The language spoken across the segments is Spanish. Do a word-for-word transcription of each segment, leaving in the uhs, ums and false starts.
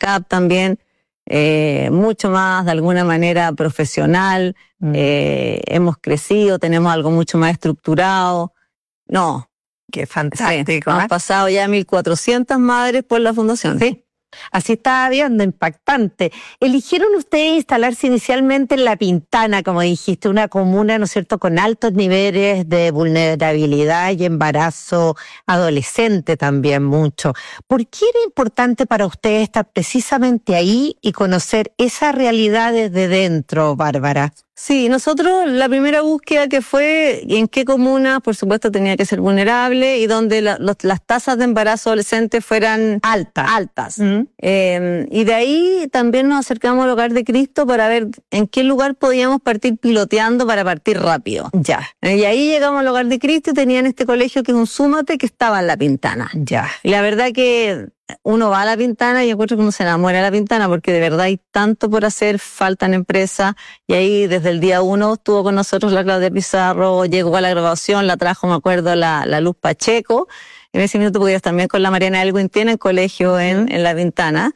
CONACAP también, eh, mucho más de alguna manera profesional, mm. eh, hemos crecido, tenemos algo mucho más estructurado. No. Qué fantástico. Sí, han ¿eh? pasado ya mil cuatrocientas madres por la fundación. Sí. Así estaba viendo, impactante. Eligieron ustedes instalarse inicialmente en La Pintana, como dijiste, una comuna, ¿no es cierto?, con altos niveles de vulnerabilidad y embarazo adolescente también mucho. ¿Por qué era importante para ustedes estar precisamente ahí y conocer esa realidad desde dentro, Bárbara? Sí, nosotros la primera búsqueda que fue en qué comuna, por supuesto, tenía que ser vulnerable y donde la, los, las tasas de embarazo adolescente fueran altas. altas. Uh-huh. Eh, y de ahí también nos acercamos al Hogar de Cristo para ver en qué lugar podíamos partir piloteando para partir rápido. Ya. Eh, y ahí llegamos al Hogar de Cristo y tenían este colegio que es un Súmate que estaba en La Pintana. Ya. Y la verdad que uno va a La Pintana y encuentro que uno se enamora de La Pintana porque de verdad hay tanto por hacer, faltan empresas, y ahí desde el día uno estuvo con nosotros la Claudia Pizarro, llegó a la grabación, la trajo, me acuerdo, la, la Luz Pacheco, en ese minuto podías también con la Mariana Elwin, tienen colegio en, en La Pintana,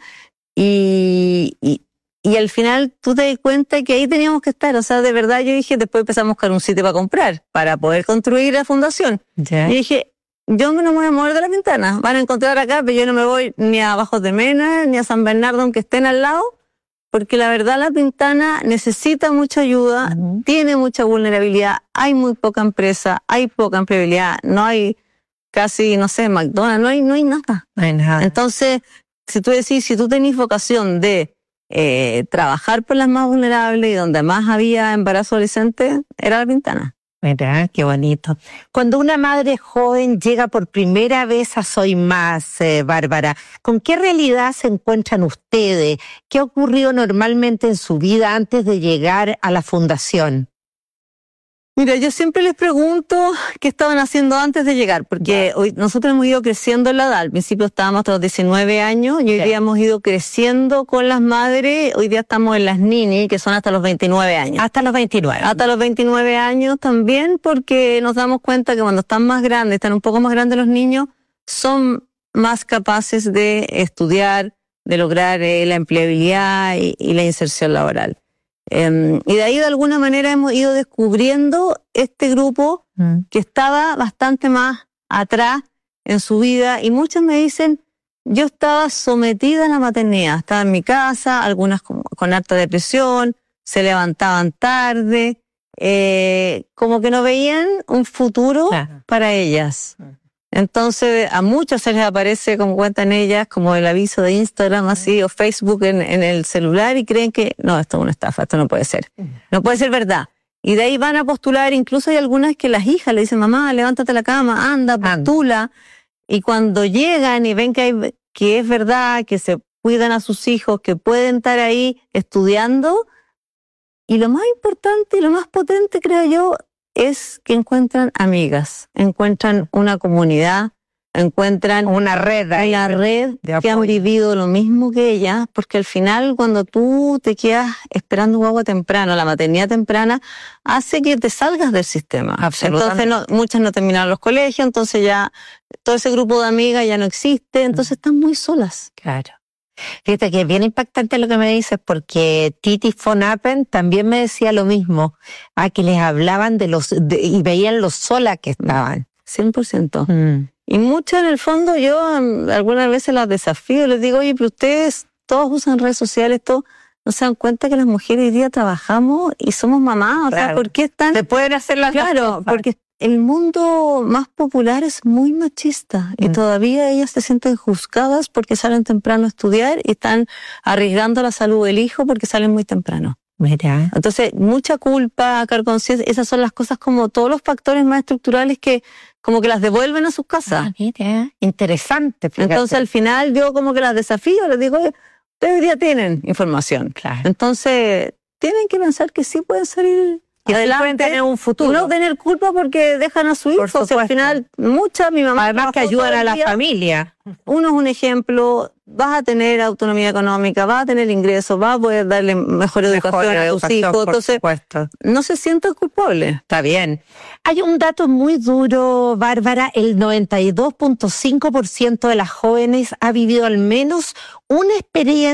y, y, y al final tú te das cuenta que ahí teníamos que estar, o sea, de verdad yo dije, después empezamos a buscar un sitio para comprar, para poder construir la fundación, yeah. y dije, yo no me voy a mover de La Pintana. Van a encontrar acá, pero yo no me voy ni a Bajos de Mena, ni a San Bernardo, aunque estén al lado, porque la verdad La Pintana necesita mucha ayuda, uh-huh. tiene mucha vulnerabilidad, hay muy poca empresa, hay poca empleabilidad, no hay casi, no sé, McDonald's, no hay, no hay nada. No hay nada. Entonces, si tú decís, si tú tenés vocación de eh, trabajar por las más vulnerables y donde más había embarazo adolescente, era La Pintana. Mira, qué bonito. Cuando una madre joven llega por primera vez a Soy Más, eh, Bárbara, ¿con qué realidad se encuentran ustedes? ¿Qué ha ocurrido normalmente en su vida antes de llegar a la fundación? Mira, yo siempre les pregunto qué estaban haciendo antes de llegar, porque hoy nosotros hemos ido creciendo en la edad. Al principio estábamos hasta los diecinueve años y hoy día hemos ido creciendo con las madres. Hoy día estamos en las nini, que son hasta los veintinueve años. Hasta los veintinueve. Hasta los veintinueve años también, porque nos damos cuenta que cuando están más grandes, están un poco más grandes los niños, son más capaces de estudiar, de lograr eh, la empleabilidad y, y la inserción laboral. Um, y de ahí de alguna manera hemos ido descubriendo este grupo mm. que estaba bastante más atrás en su vida, y muchos me dicen, yo estaba sometida a la maternidad, estaba en mi casa, algunas con, con harta depresión, se levantaban tarde, eh, como que no veían un futuro claro. para ellas. Entonces a muchos se les aparece, como cuentan ellas, como el aviso de Instagram así o Facebook en, en el celular, y creen que no, esto es una estafa, esto no puede ser, no puede ser verdad. Y de ahí van a postular, incluso hay algunas que las hijas le dicen, mamá, levántate de la cama, anda, postula. Anda. Y cuando llegan y ven que, hay, que es verdad, que se cuidan a sus hijos, que pueden estar ahí estudiando, y lo más importante y lo más potente, creo yo, es que encuentran amigas, encuentran una comunidad, encuentran una red, ahí, una red que han vivido lo mismo que ellas, porque al final cuando tú te quedas esperando guagua temprano, la maternidad temprana hace que te salgas del sistema. Entonces no, muchas no terminaron los colegios, entonces ya todo ese grupo de amigas ya no existe, entonces mm. están muy solas. Claro. Fíjate que es bien impactante lo que me dices, porque Titi von Appen también me decía lo mismo, a que les hablaban de los de, y veían lo sola que estaban. cien por ciento. Mm. Y mucho en el fondo yo um, algunas veces las desafío, les digo, oye, pero ustedes todos usan redes sociales, todos no se dan cuenta que las mujeres hoy día trabajamos y somos mamás, o claro. sea, ¿por qué están? Se pueden hacer las Claro, porque el mundo más popular es muy machista mm. y todavía ellas se sienten juzgadas porque salen temprano a estudiar y están arriesgando la salud del hijo porque salen muy temprano. Mira. Entonces, mucha culpa, cargar conciencia, esas son las cosas, como todos los factores más estructurales que como que las devuelven a sus casas. Ah, mira, interesante. Fíjate. Entonces, al final yo como que las desafío, les digo, ustedes hoy día tienen información. Claro. Entonces, tienen que pensar que sí pueden salir que adelante, pueden tener un futuro. Y no tener culpa porque dejan a su hijo. O sea, al final, muchas, mi mamá... Además que ayudan a la familia. Uno es un ejemplo, vas a tener autonomía económica, vas a tener ingresos, vas a poder darle mejor educación mejor a tus hijos. Entonces, supuesto. no se sientan culpables. Está bien. Hay un dato muy duro, Bárbara, el noventa y dos punto cinco por ciento de las jóvenes ha vivido al menos una experiencia